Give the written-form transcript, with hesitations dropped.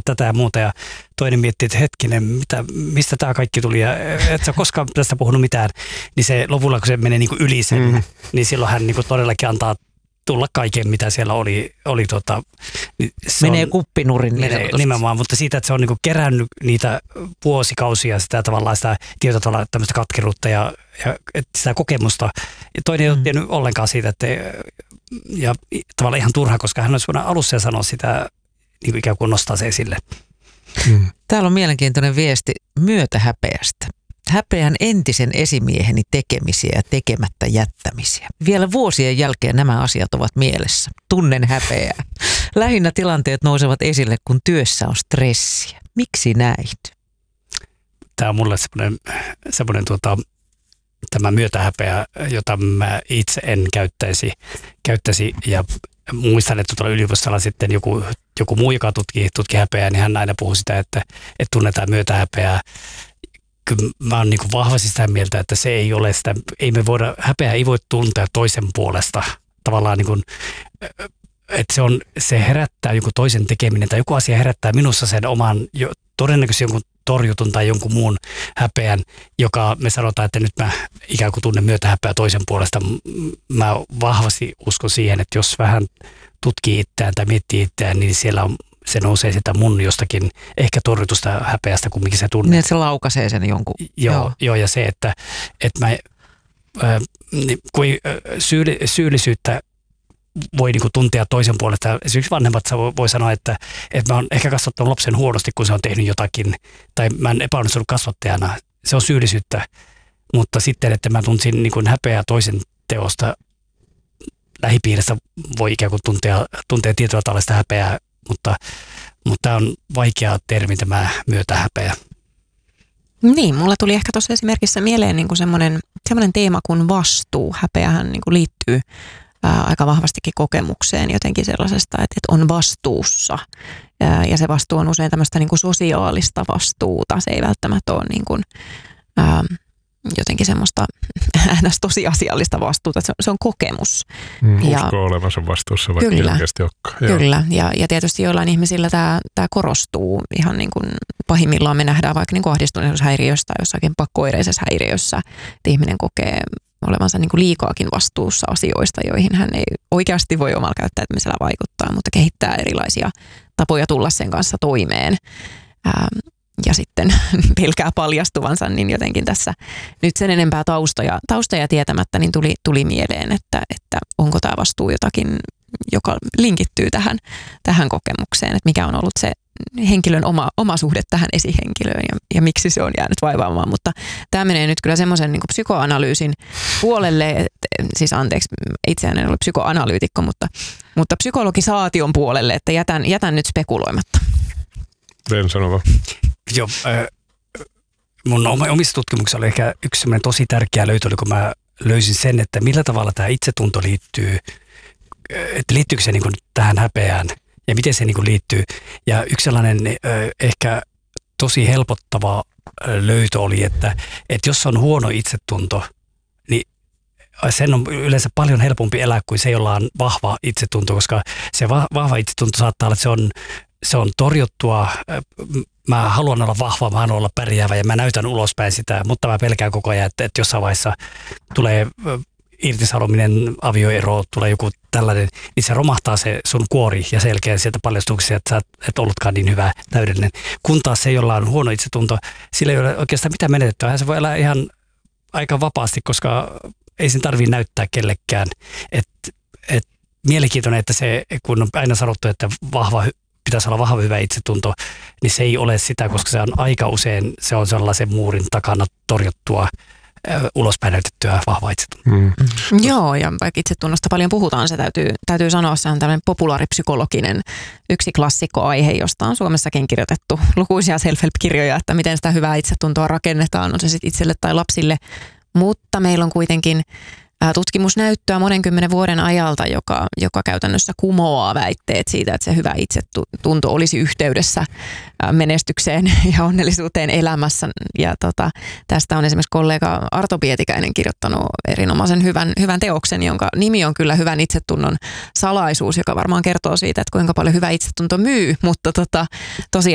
tätä ja muuta. Ja toinen miettii, että hetkinen, mistä tämä kaikki tuli ja et sä koskaan tästä puhunut mitään. Niin se lopulla, kun se menee niin kuin yli sen, niin silloin hän niin kuin todellakin antaa tulla kaiken, mitä siellä oli niin menee kuppinurin niin sanotusti. Nimenomaan, mutta siitä, että se on niin kuin kerännyt niitä vuosikausia sitä tavallaan sitä tietyllä tavalla tämmöistä katkeruutta ja sitä kokemusta. Ja toinen ei ole tiennyt ollenkaan siitä, että ja tavallaan ihan turha, koska hän olisi voinut alussa sanoa sitä, niin kuin ikään kuin nostaa se esille. Täällä on mielenkiintoinen viesti myötähäpeästä. Häpeän entisen esimieheni tekemisiä ja tekemättä jättämisiä. Vielä vuosien jälkeen nämä asiat ovat mielessä. Tunnen häpeää. Lähinnä tilanteet nousevat esille, kun työssä on stressiä. Miksi näin? Tämä on mulle semmoinen tämä myötähäpeä, jota mä itse en käyttäisi ja muistan, että tuolla yliopistolla sitten joku muu, joka tutki häpeää, niin hän aina puhuu sitä, että tunnetaan myötähäpeää. Kyllä mä oon niin kuin vahvasti sitä mieltä, että se ei ole sitä, häpeää ei voi tuntea toisen puolesta. Tavallaan niin kuin, että se herättää joku toisen tekeminen tai joku asia herättää minussa sen oman, todennäköisesti jonkun torjutun tai jonkun muun häpeän, joka me sanotaan, että nyt mä ikään kuin tunnen myötähäpeää toisen puolesta. Mä vahvasti uskon siihen, että jos vähän tutkii itseään tai miettii itseään, niin se nousee sitä mun jostakin ehkä torjutusta häpeästä, kumminkin se tunne. Niin, että se laukaisee sen jonkun. Joo, ja se, että mä syyllisyyttä voi niin kuin tuntea toisen puolesta. Esimerkiksi vanhemmat voi sanoa, että mä oon ehkä kasvattanut lapsen huonosti, kun se on tehnyt jotakin, tai mä en epäonnistunut kasvattajana. Se on syyllisyyttä, mutta sitten, että mä tunsin niin kuin häpeää toisen teosta lähipiirissä voi ikään kuin tuntea tietyllä tavalla sitä häpeää, mutta tämä on vaikea termi, tämä myötähäpeä. Niin, mulla tuli ehkä tuossa esimerkissä mieleen niin kuin semmoinen teema kuin vastuu. Häpeähän niin kuin liittyy aika vahvastikin kokemukseen jotenkin sellaisesta, että on vastuussa. Ja se vastuu on usein tämmöistä niin kuin sosiaalista vastuuta. Se ei välttämättä ole niin kuin, jotenkin semmoista tosiasiallista vastuuta. Se on kokemus. Usko olevansa vastuussa, vaikka kyllä, oikeasti olekaan. Kyllä, ja tietysti joillain ihmisillä tämä korostuu ihan niin kuin pahimmillaan me nähdään vaikka niin kuin ahdistuneisuushäiriössä häiriössä tai jossakin pakko-oireisessa häiriössä, että ihminen kokee olevansa niin kuin liikaakin vastuussa asioista, joihin hän ei oikeasti voi omalla käyttäytymisellä vaikuttaa, mutta kehittää erilaisia tapoja tulla sen kanssa toimeen. Ja sitten pelkää paljastuvansa, niin jotenkin tässä nyt sen enempää taustoja tietämättä, niin tuli mieleen, että onko tämä vastuu jotakin, joka linkittyy tähän kokemukseen, että mikä on ollut se henkilön oma suhde tähän esihenkilöön ja miksi se on jäänyt vaivaamaan. Mutta tämä menee nyt kyllä semmoisen niin kuin psykoanalyysin puolelle, siis anteeksi, itseään en ole psykoanalyytikko, mutta psykologisaation puolelle, että jätän nyt spekuloimatta. Ben sanova. Joo, mun omissa tutkimuksissa oli ehkä yksi semmoinen tosi tärkeä löytö, kun mä löysin sen, että millä tavalla tämä itsetunto liittyy, että liittyykö se niin kuin tähän häpeään ja miten se niin kuin liittyy. Ja yksi sellainen ehkä tosi helpottava löytö oli, että jos on huono itsetunto, niin sen on yleensä paljon helpompi elää kuin se, jolla on vahva itsetunto, koska se vahva itsetunto saattaa olla, että se on torjuttua. Mä haluan olla vahva, mä haluan olla pärjäävä ja mä näytän ulospäin sitä, mutta mä pelkään koko ajan, että jossain vaiheessa tulee irtisanominen, avioero, tulee joku tällainen, niin se romahtaa se sun kuori ja selkeä sieltä paljastuksia, että sä et ollutkaan niin hyvä, täydellinen. Kun taas se, jolla on huono itsetunto, sillä ei ole oikeastaan mitään menetettyä. Se voi elää ihan aika vapaasti, koska ei sen tarvitse näyttää kellekään. Mielenkiintoinen, että se, kun on aina sanottu, että pitäisi olla vahva hyvä itsetunto, niin se ei ole sitä, koska se on aika usein, se on sellaisen muurin takana torjuttua, ulospäin näytettyä vahvaa itsetuntoa. Joo, ja vaikka itsetunnosta paljon puhutaan, se täytyy sanoa, se on tämmöinen populaaripsykologinen yksi klassikkoaihe, josta on Suomessakin kirjoitettu lukuisia self-help-kirjoja, että miten sitä hyvää itsetuntoa rakennetaan, on se sitten itselle tai lapsille, mutta meillä on kuitenkin tutkimusnäyttöä monen kymmenen vuoden ajalta, joka käytännössä kumoaa väitteet siitä, että se hyvä itsetunto olisi yhteydessä menestykseen ja onnellisuuteen elämässä. Ja tästä on esimerkiksi kollega Arto Pietikäinen kirjoittanut erinomaisen hyvän teoksen, jonka nimi on kyllä Hyvän itsetunnon salaisuus, joka varmaan kertoo siitä, että kuinka paljon hyvä itsetunto myy, mutta tosiaan